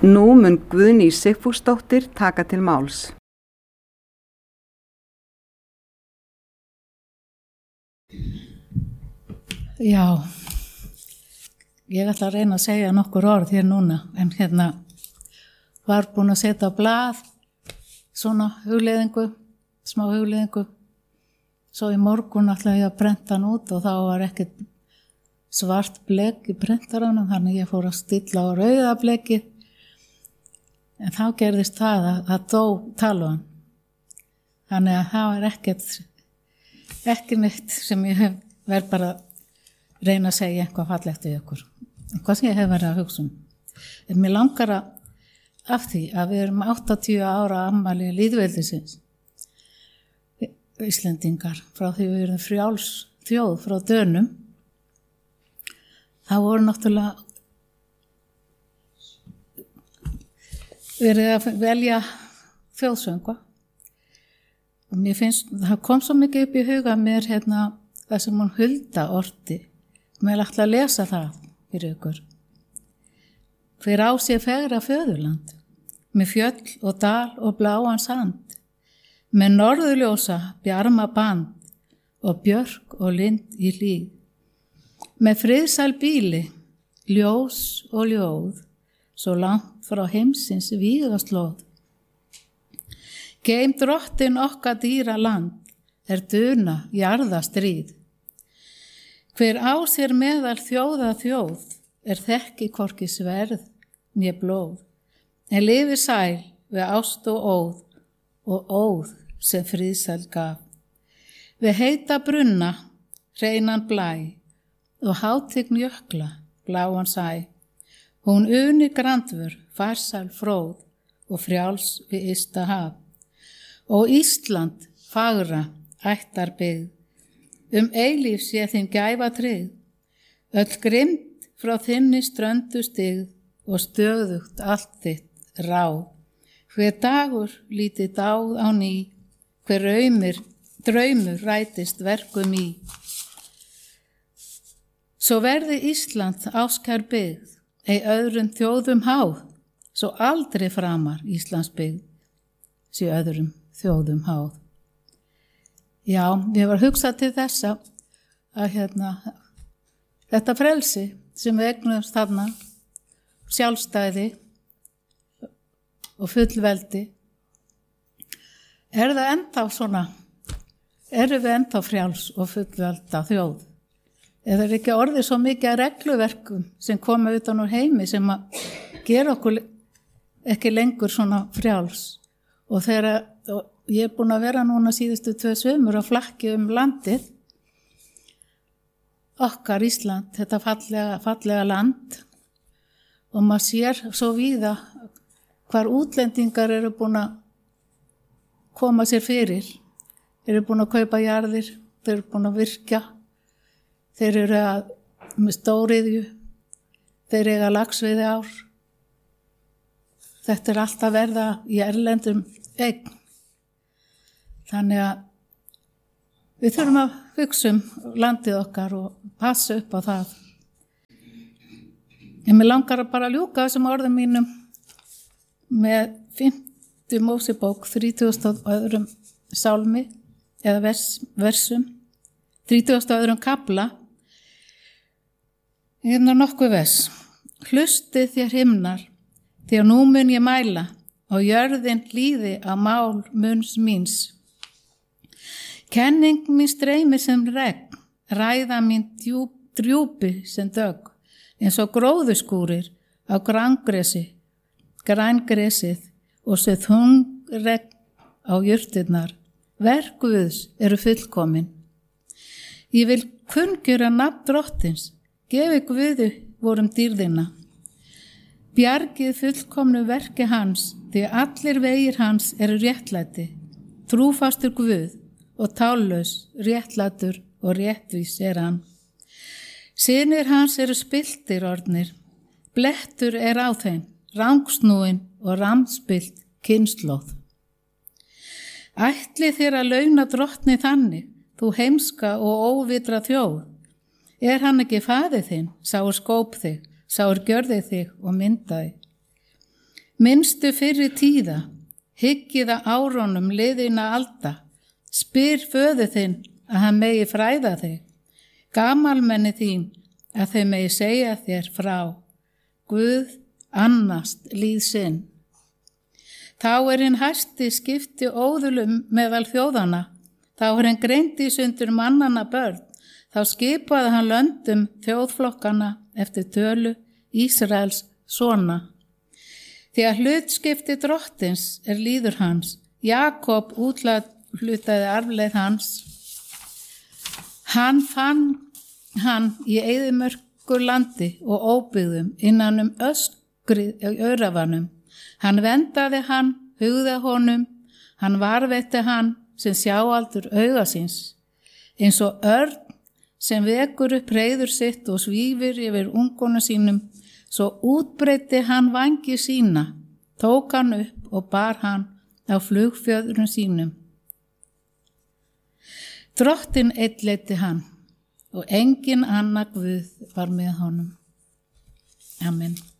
Nú mun Guðný Sigfúsdóttir taka til máls. Já, ég ætla að reyna að segja nokkur orð hér núna, en var búin að setja á blað svona hugleiðingu, smá hugleiðingu. Svo í morgun ætla ég að prenta hann út og þá var ekkert svart blek í prentaranum, þannig ég fór að stilla á rauða bleki. En þá gerðist það að dó talan. Þannig að það var ekki neitt sem ég verð bara að reyna að segja eitthvað fallegt við ykkur. Eitthvað sem ég hef verið að hugsa um. En mér langar af því að við erum 80 ára afmæli lýðveldisins. Íslendingar, frá því við erum frjáls þjóð frá Dönum. Það voru náttúrulega verið að velja þjóðsöngva. Og mér finnst, það kom svo mikið upp í huga mér það sem hún Hulda orti. Mér ætla að lesa það fyrir ykkur. Hver á sér fegra föðurland, með fjöll og dal og bláan sand, með norðurljósa bjarma band og björk og lind í hlíð, með friðsæl bíli, ljós og ljóð, svo langt frá heimsins vígaslóð. Geym drottin okkar dýra land, duna jarða stríð. Hver á sér meðal þjóða þjóð, þekki hvorki sverð né blóð, en lifi sæl við ást og óð sem friðsæl gaf. Við heita brunna, hreinan blæ, og hátign jökla, bláan sæ. Hún uni grandvör, farsæl fróð, og frjáls við ysta haf. Og Ísland fagra ættar byggð, eilíf sé þín gæfa tryggð, öll grimmt frá þinni ströndu stigð og stöðugt allt þitt ráð. Hver dagur lítið dáð á ný, hver draumur rætist verkum í. Svo verði Ísland áskær byggð, ei öðrum þjóðum háð, svo aldrei framar Íslands byggð, sé öðrum þjóðum háð. Já, ég var hugsað til þessa að þetta frelsi sem við eignumst þarna, sjálfstæði og fullveldi, það ennþá svona, erum við ennþá frjáls og fullvelda þjóð? Eða ekki orðið svo mikið að regluverkum sem koma utan úr heimi sem að gera okkur ekki lengur svona frjáls? Og ég búin að vera núna síðustu 2 sumur að flakki landið, okkar Ísland, þetta fallega land, og maður sér svo víða hvar útlendingar eru búin að koma sér fyrir, eru búin að kaupa jarðir, þeir eru búin að virkja, þeir eru með stóriðju, þeir eiga laxveiði ár. Þetta alltaf verða í erlendum eign. Þannig að við þurfum að hugsa landið okkar og passa upp á það. En mér langar að bara ljúka þessum orðum mínum með 5. Mósebók 32. sálmi eða versum, 32. kafla. Nokkuð vers. Hlustið þér himnar, því að nú mun ég mæla og jörðin hlýði á mál munns míns. Kenning mín streymir sem regn, ræða mín drjúpi sem dögg, eins og gróðurskúrir á grængresið og sem þungregn á jurtirnar. Verk Guðs eru fullkomin. Ég vil kunngjöra nafn drottins, gefi Guði vorum dýrðina. Bjargið fullkomnu verki hans, því allir vegir hans eru réttlæti, trúfastur Guð og tállaus, réttlætur og réttvís hann. Synir hans eru spilltir orðnir, blettur á þeim, rangsnúin og ramspilt kynslóð. Ætli þér að launa drottni þannig, þú heimska og óvitra þjóð. Hann ekki faðir þinn, sá skóp þig, sá gjörði þig og myndaði. Minnstu fyrri tíða, hyggiða árónum liðina alda, spyr föður þinn að hann megi fræða þig, gamalmenni þín að þeir megi segja þér frá, Guð annast líð sinn. Þá hinn hæsti skipti óðulum meðal þjóðana, þá hinn greindi sundur mannana börn, þá skipaði hann löndum þjóðflokkana eftir tölu Ísraels sona. Því að hlutskipti drottins líður hans, Jakob úthlutaði arfleið hans. Hann fann hann í eyðimörku landi og óbyggðum innan öskrið örafanum. Hann vendaði hann, hugða honum, hann varvetti hann sem sjáaldur auga síns. Eins og örn sem vekur upp reiður sitt og svífir yfir ungonu sínum, svo útbreiddi hann vangi sína, tók hann upp og bar hann á flugfjöðrum sínum. Drottinn einn leiddi hann og engin annar Guð var með honum. Amen.